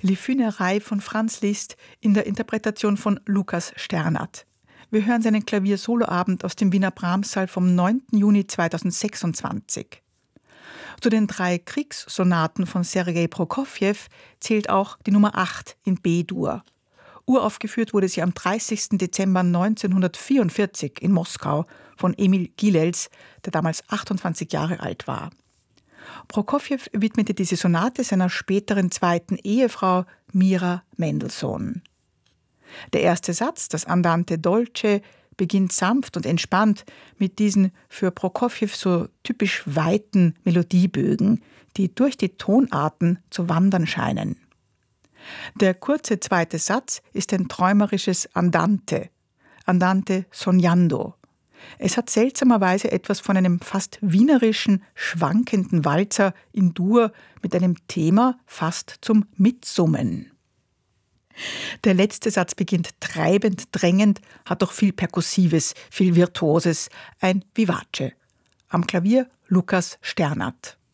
Les Funérailles von Franz Liszt in der Interpretation von Lukas Sternert. Wir hören seinen Klaviersoloabend aus dem Wiener Brahms-Saal vom 9. Juni 2026. Zu den 3 Kriegssonaten von Sergei Prokofjew zählt auch die Nummer 8 in B-Dur. Uraufgeführt wurde sie am 30. Dezember 1944 in Moskau von Emil Gilels, der damals 28 Jahre alt war. Prokofjew widmete diese Sonate seiner späteren zweiten Ehefrau Mira Mendelssohn. Der erste Satz, das Andante Dolce, beginnt sanft und entspannt mit diesen für Prokofjew so typisch weiten Melodiebögen, die durch die Tonarten zu wandern scheinen. Der kurze zweite Satz ist ein träumerisches Andante sognando. Es hat seltsamerweise etwas von einem fast wienerischen, schwankenden Walzer in Dur mit einem Thema fast zum Mitsummen. Der letzte Satz beginnt treibend, drängend, hat doch viel Perkussives, viel Virtuoses, ein Vivace. Am Klavier Lukas Sternert.